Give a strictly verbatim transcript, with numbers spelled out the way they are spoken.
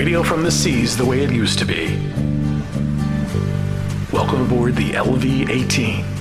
Radio from the seas the way it used to be. Welcome aboard the L V eighteen.